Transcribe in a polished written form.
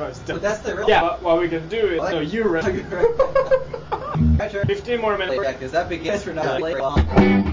most. But that's the real. Yeah, but what we can do is no, you run. 15 more minutes. Yeah, because that begins for not.